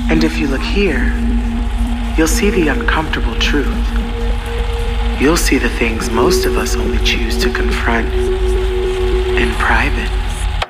And if you look here, you'll see the uncomfortable truth. You'll see the things most of us only choose to confront in private.